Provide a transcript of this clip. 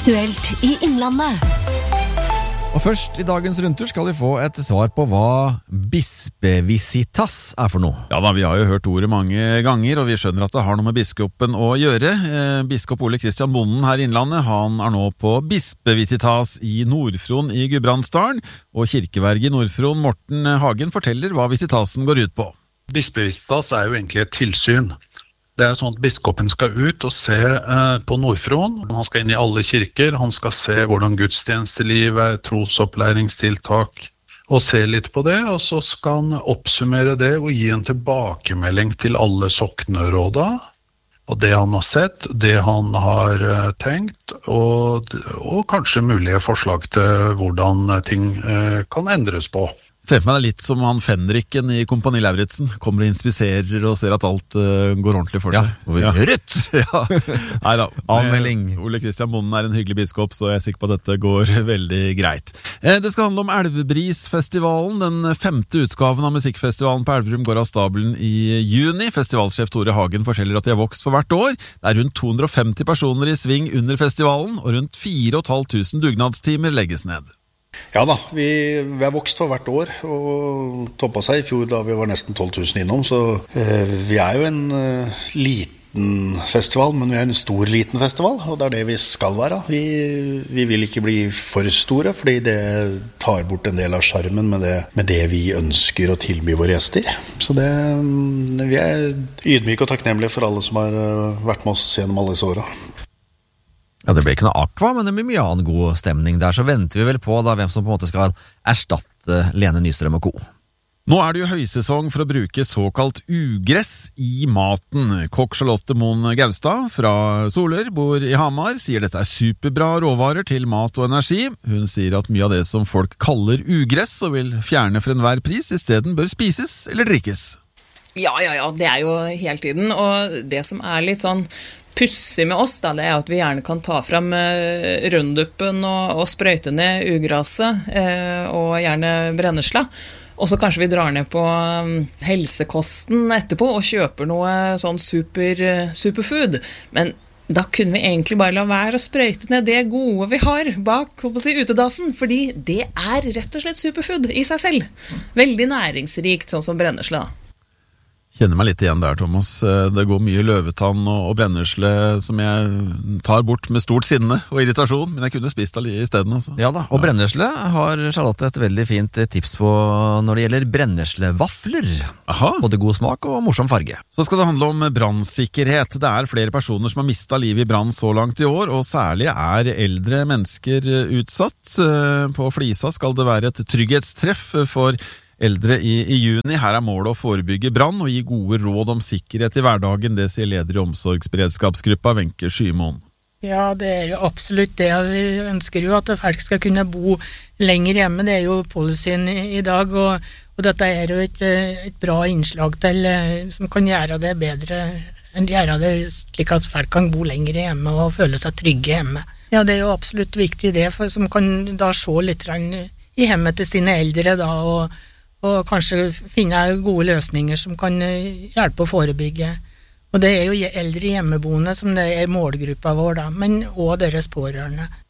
Aktuelt i Innlandet. Og først i dagens rundtur skal vi få et svar på hva bispevisitas for noe. Ja da, vi har jo hørt ordet mange ganger, og vi skjønner at det har noe med biskopen å gjøre. Biskop Ole Kristian Bonden her i Innlandet, han nå på bispevisitas i Nord-Fron i Gudbrandsdalen, og kirkeverge i Nord-Fron, Morten Hagen, forteller hva visitasen går ut på. Bispevisitas jo egentlig et tilsyn. Det sånn at biskopen skal ut og se på Nord-Fron. Han skal inn i alle kirker, han skal se hvordan gudstjenestelivet, trosopplæringstiltak, og se litt på det, og så skal han oppsummere det og gi en tilbakemelding til alle sokneråda, og det han har sett, det han har tenkt, og kanskje mulige forslag til hvordan ting kan endres på. Se for meg det litt som han Fenriken i Kompani Lauritzen, kommer og inspiserer og ser at alt går ordentlig for seg. Ja, rødt! Ja. Neida. Avmelding. Ole Kristian Bonden en hyggelig biskop, så jeg sikker på at dette går veldig greit. Det skal handle om Elvebrisfestivalen. Den 5. utgaven av musikkfestivalen på Elverum går av stabelen i juni. Festivalsjef Tore Hagen forteller at de har vokst for hvert år. Det rundt 250 personer i sving under festivalen, og rundt 4500 dugnadstimer legges ned. Ja da, vi har vokst for hvert år, og toppet seg i fjor da vi var nesten 12 000 innom, så vi jo en liten festival, men vi en stor liten festival, og det det vi skal være. Vi vil ikke bli for store, fordi det tar bort en del av skjermen med det vi ønsker å tilby våre gjester. Så vi ydmyke og takknemlige for alle som har vært med oss gjennom alle disse årene. Ja, det ble ikke noe aqua, men det blir mye annen god stemning der, så venter vi vel på da hvem som på en måte skal erstatte Lene Nystrøm og co. Nå det jo høysesong for å bruke såkalt ugress i maten. Kokk Charlotte Moen Gaustad fra Solør, bor i Hamar, sier dette superbra råvarer til mat og energi. Hun sier at mye av det som folk kaller ugress og vil fjerne for enhver pris, i stedet bør spises eller drikkes. Ja, det jo hele tiden, og det som litt sånn pussig med oss da, det at vi gjerne kan ta frem rønduppen og sprøyte ned ugraset, og gjerne brennesla. Og så kanskje vi drar ned på helsekosten etterpå og kjøper noe sånn superfood. Men da kunne vi egentlig bare la være å sprøyte ned det gode vi har bak utedassen, fordi det rett og slett superfood i seg selv. Veldig næringsrikt, sånn som brennesla. Kjenner meg litt igjen der, Thomas. Det går mye løvetann og brennesle som jeg tar bort med stort sinne og irritasjon, men jeg kunne spist det i stedet. Altså. Ja da, og brennesle har Charlotte et veldig fint tips på når det gjelder brenneslevafler. Aha. Både god smak og morsom farge. Så skal det handle om brannsikkerhet. Det flere personer som har mistet livet i brann så langt i år, og særlig eldre mennesker utsatt. På Flisa skal det være et trygghetstreff for eldre i juni. Her målet å forebygge brann og gi gode råd om sikkerhet i hverdagen. Det sier leder i omsorgsberedskapsgruppa, Wenche Skymoen. Ja, det jo absolutt det. Vi ønsker jo at folk skal kunne bo lenger hjemme. Det jo policyen i dag, og dette jo et bra innslag til, som kan gjøre det bedre, gjøre det slik at folk kan bo lenger hjemme og føle seg trygge hjemme. Ja, det jo absolutt viktig det, for som kan da se litt i hjemmet til sine eldre da, og kanskje finne gode løsninger som kan hjelpe å forebygge. Og det jo eldre hjemmeboende som det målgruppa vår da, men også deres pårørende.